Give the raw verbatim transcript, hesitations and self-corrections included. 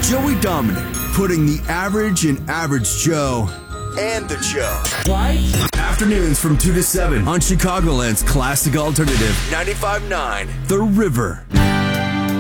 Joey Dominic, putting the average in Average Joe and the Joe. Right? Afternoons from two to seven on Chicagoland's classic alternative, ninety-five point nine The River.